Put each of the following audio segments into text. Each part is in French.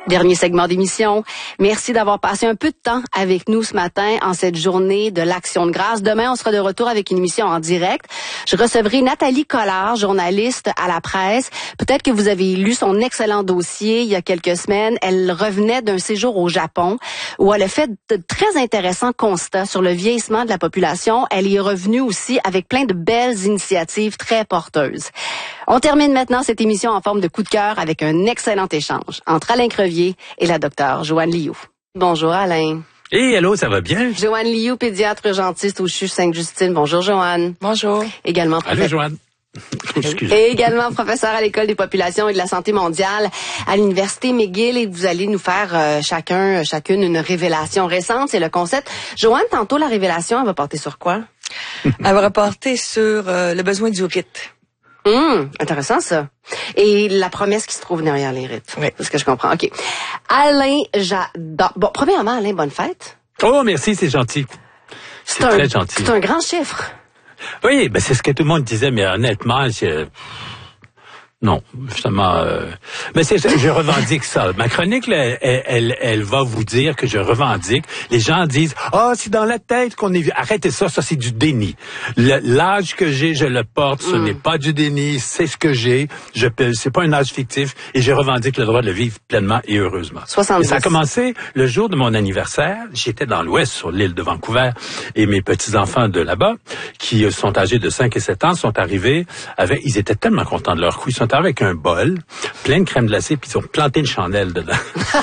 Dernier segment d'émission. Merci d'avoir passé un peu de temps avec nous ce matin en cette journée de l'Action de grâce. Demain, on sera de retour avec une émission en direct. Je recevrai Nathalie Collard, journaliste à la presse. Peut-être que vous avez lu son excellent dossier il y a quelques semaines. Elle revenait d'un séjour au Japon où elle a fait de très intéressants constats sur le vieillissement de la population. Elle y est revenue aussi avec plein de belles initiatives très porteuses. On termine maintenant cette émission en forme de coup de cœur avec un excellent échange entre Alain Crevier et la docteure Joanne Liou. Bonjour Alain. Hey, hello, ça va bien? Joanne Liou, pédiatre urgentiste au CHU Sainte-Justine. Bonjour Joanne. Bonjour. Également Allô, Joanne. Et également professeur à l'École des populations et de la santé mondiale à l'Université McGill, et vous allez nous faire chacune une révélation récente. C'est le concept. Joanne, tantôt la révélation, elle va porter sur quoi? Elle va reporter sur le besoin du rite. Intéressant ça. Et la promesse qui se trouve derrière les rites. Oui. C'est ce que je comprends. OK. Alain, j'adore. Bon, premièrement, Alain, bonne fête. Oh, merci, c'est gentil. C'est très gentil. C'est un grand chiffre. Oui, ben c'est ce que tout le monde disait, mais honnêtement, non, justement, mais je revendique ça. Ma chronique, là, elle va vous dire que je revendique. Les gens disent, c'est dans la tête qu'on est vieux. Arrêtez ça, c'est du déni. L'âge que j'ai, je le porte, ce n'est pas du déni, c'est ce que j'ai. C'est pas un âge fictif, et je revendique le droit de le vivre pleinement et heureusement. 70. Et ça a commencé le jour de mon anniversaire. J'étais dans l'Ouest, sur l'île de Vancouver, et mes petits-enfants de là-bas, qui sont âgés de 5 et 7 ans, sont arrivés ils étaient tellement contents de leur coup. Ils sont arrivés avec un bol plein de crème glacée, puis ils ont planté une chandelle dedans.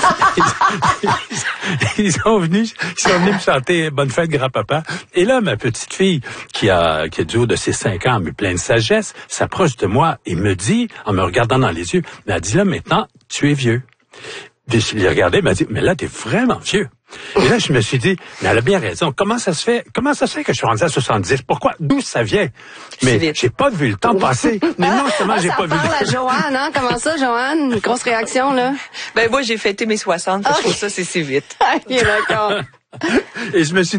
ils sont venus me chanter Bonne fête, grand-papa. Et là, ma petite fille, qui a du haut de ses 5 ans, mais pleine de sagesse, s'approche de moi et me dit, en me regardant dans les yeux, elle dit, là, maintenant, tu es vieux. Puis je l'ai regardé, elle m'a dit, mais là, t'es vraiment vieux. Et là, je me suis dit, mais elle a bien raison. Comment ça se fait que je suis rendu à 70? Pourquoi? D'où ça vient? Mais j'ai pas vu le temps passer. Mais non, justement, j'ai pas vu le temps. Ça parle à Joanne, hein? Comment ça, Joanne? Une grosse réaction, là? Ben, moi, j'ai fêté mes 60, je trouve ça, c'est si vite. OK, d'accord. Et je me suis